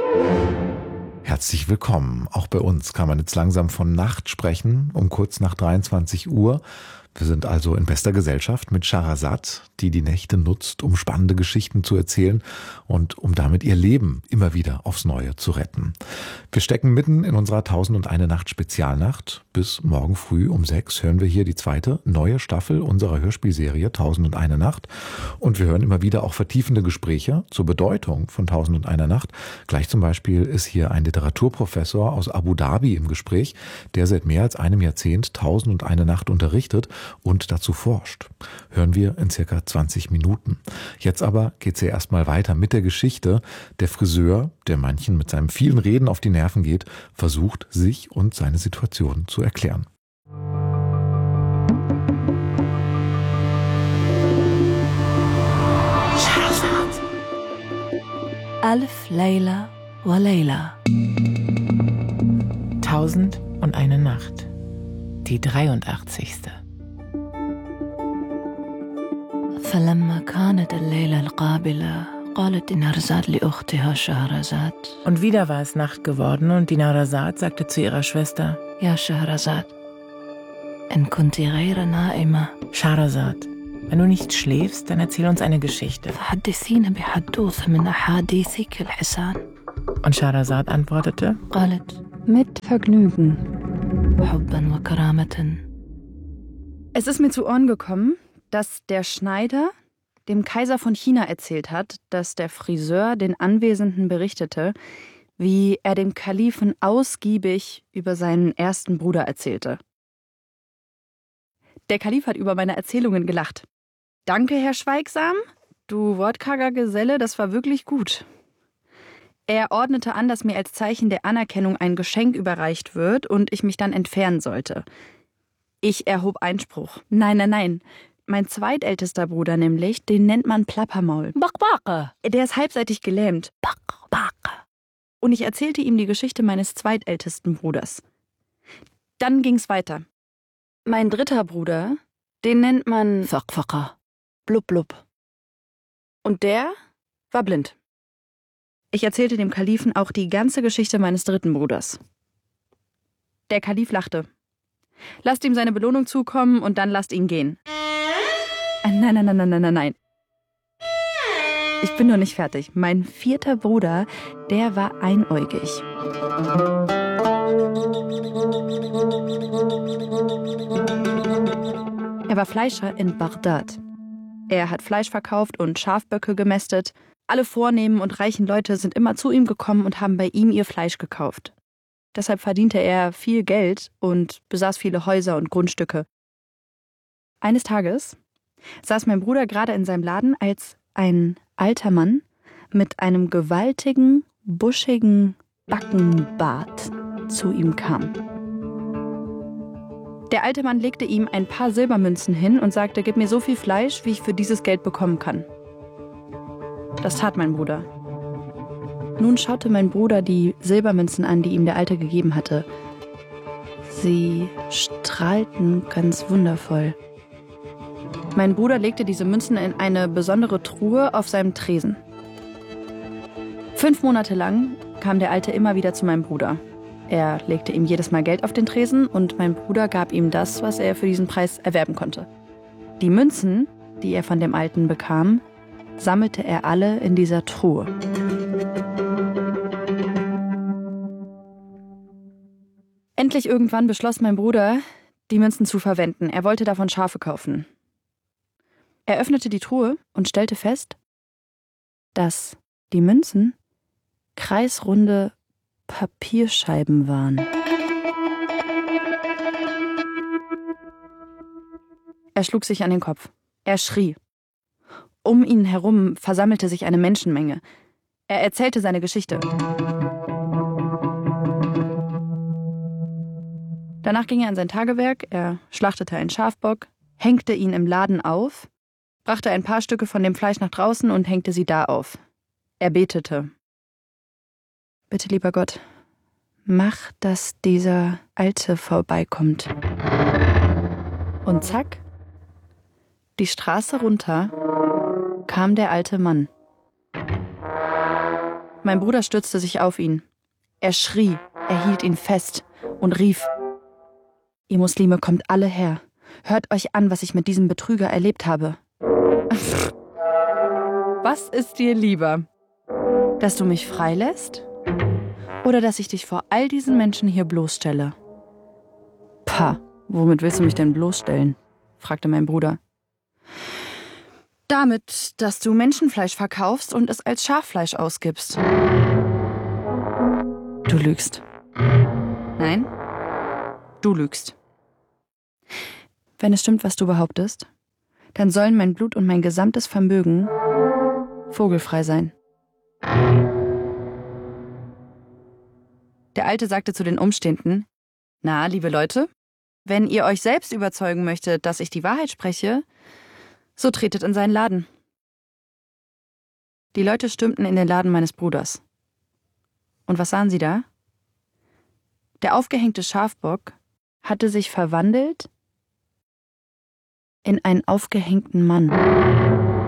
Herzlich willkommen. Auch bei uns kann man jetzt langsam von Nacht sprechen, um kurz nach 23 Uhr. Wir sind also in bester Gesellschaft mit Shahrazad, die die Nächte nutzt, um spannende Geschichten zu erzählen und um damit ihr Leben immer wieder aufs Neue zu retten. Wir stecken mitten in unserer 1001 Nacht Spezialnacht. Bis morgen früh um 6 hören wir hier die zweite neue Staffel unserer Hörspielserie 1001 Nacht. Und wir hören immer wieder auch vertiefende Gespräche zur Bedeutung von 1001 Nacht. Gleich zum Beispiel ist hier ein Literaturprofessor aus Abu Dhabi im Gespräch, der seit mehr als einem Jahrzehnt 1001 Nacht unterrichtet und dazu forscht. Hören wir in circa 20 Minuten. Jetzt aber geht's ja erstmal weiter mit der Geschichte. Der Friseur, der manchen mit seinem vielen Reden auf die Nerven geht, versucht, sich und seine Situation zu erklären. Alf Layla wa Layla. 1001 Nacht. Die 83. فلما كانت الليلة القابلة قالت دينارزاد لأختها شهرزاد. Und wieder war es Nacht geworden und Dinarzad sagte zu ihrer Schwester: يا شهرزاد إن كنت غير نائمة Shahrazad, wenn du nicht schläfst, dann erzähl uns eine Geschichte. فحدثينا بحدوث من أحاديثك الحسان. Und Shahrazad antwortete: قالت Mit Vergnügen. حبا وكرامة. Es ist mir zu Ohren gekommen, dass der Schneider dem Kaiser von China erzählt hat, dass der Friseur den Anwesenden berichtete, wie er dem Kalifen ausgiebig über seinen ersten Bruder erzählte. Der Kalif hat über meine Erzählungen gelacht. Danke, Herr Schweigsam, du wortkarger Geselle, das war wirklich gut. Er ordnete an, dass mir als Zeichen der Anerkennung ein Geschenk überreicht wird und ich mich dann entfernen sollte. Ich erhob Einspruch. Nein. Mein zweitältester Bruder nämlich, den nennt man Plappermaul. Bakbake. Der ist halbseitig gelähmt. Bakbake. Und ich erzählte ihm die Geschichte meines zweitältesten Bruders. Dann ging's weiter. Mein dritter Bruder, den nennt man Fakfaka. Blub Blub. Und der war blind. Ich erzählte dem Kalifen auch die ganze Geschichte meines dritten Bruders. Der Kalif lachte. Lasst ihm seine Belohnung zukommen und dann lasst ihn gehen. Nein. Ich bin noch nicht fertig. Mein vierter Bruder, der war einäugig. Er war Fleischer in Bagdad. Er hat Fleisch verkauft und Schafböcke gemästet. Alle vornehmen und reichen Leute sind immer zu ihm gekommen und haben bei ihm ihr Fleisch gekauft. Deshalb verdiente er viel Geld und besaß viele Häuser und Grundstücke. Eines Tages saß mein Bruder gerade in seinem Laden, als ein alter Mann mit einem gewaltigen, buschigen Backenbart zu ihm kam. Der alte Mann legte ihm ein paar Silbermünzen hin und sagte: Gib mir so viel Fleisch, wie ich für dieses Geld bekommen kann. Das tat mein Bruder. Nun schaute mein Bruder die Silbermünzen an, die ihm der Alte gegeben hatte. Sie strahlten ganz wundervoll. Mein Bruder legte diese Münzen in eine besondere Truhe auf seinem Tresen. 5 Monate lang kam der Alte immer wieder zu meinem Bruder. Er legte ihm jedes Mal Geld auf den Tresen und mein Bruder gab ihm das, was er für diesen Preis erwerben konnte. Die Münzen, die er von dem Alten bekam, sammelte er alle in dieser Truhe. Endlich irgendwann beschloss mein Bruder, die Münzen zu verwenden. Er wollte davon Schafe kaufen. Er öffnete die Truhe und stellte fest, dass die Münzen kreisrunde Papierscheiben waren. Er schlug sich an den Kopf. Er schrie. Um ihn herum versammelte sich eine Menschenmenge. Er erzählte seine Geschichte. Danach ging er an sein Tagewerk, er schlachtete einen Schafbock, hängte ihn im Laden auf, brachte ein paar Stücke von dem Fleisch nach draußen und hängte sie da auf. Er betete. Bitte, lieber Gott, mach, dass dieser Alte vorbeikommt. Und zack, die Straße runter kam der alte Mann. Mein Bruder stürzte sich auf ihn. Er schrie, er hielt ihn fest und rief: Ihr Muslime, kommt alle her. Hört euch an, was ich mit diesem Betrüger erlebt habe. Was ist dir lieber? Dass du mich freilässt? Oder dass ich dich vor all diesen Menschen hier bloßstelle? Pah, womit willst du mich denn bloßstellen? Fragte mein Bruder. Damit, dass du Menschenfleisch verkaufst und es als Schaffleisch ausgibst. Du lügst. Nein, du lügst. Wenn es stimmt, was du behauptest, dann sollen mein Blut und mein gesamtes Vermögen vogelfrei sein. Der Alte sagte zu den Umstehenden: Na, liebe Leute, wenn ihr euch selbst überzeugen möchtet, dass ich die Wahrheit spreche, so tretet in seinen Laden. Die Leute stürmten in den Laden meines Bruders. Und was sahen sie da? Der aufgehängte Schafbock hatte sich verwandelt in einen aufgehängten Mann.